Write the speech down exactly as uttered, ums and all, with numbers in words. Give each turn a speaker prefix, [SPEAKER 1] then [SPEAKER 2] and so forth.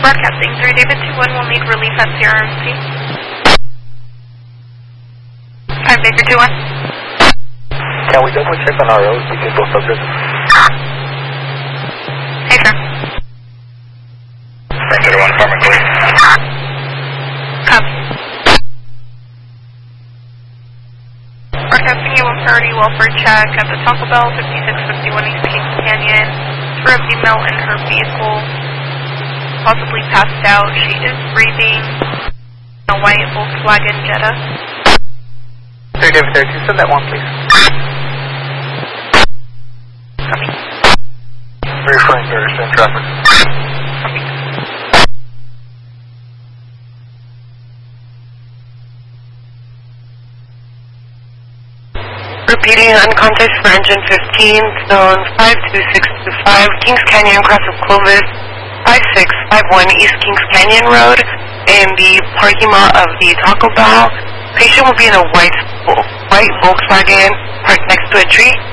[SPEAKER 1] Broadcasting three David two one will need relief at C R M C. five Baker two one.
[SPEAKER 2] Can we double check on our roads between both subjects?
[SPEAKER 1] Hey, sir.
[SPEAKER 2] Ranger one, Farmer Police.
[SPEAKER 1] Copy. Broadcasting A one priority welfare check at the Taco Bell, fifty-six fifty-one East Kings Canyon. For a female in her vehicle, possibly passed out. She is breathing. A white Volkswagen Jetta.
[SPEAKER 2] three David thirteen, send that one, please.
[SPEAKER 1] Copy.
[SPEAKER 2] Referring to same traffic.
[SPEAKER 1] Copy.
[SPEAKER 3] Repeating uncontacted for engine fifteen, zone five two six two five, Kings Canyon, cross of Clovis, five six five one East Kings Canyon Road, in the parking lot of the Taco Bell. Patient will be in a white, white Volkswagen parked next to a tree.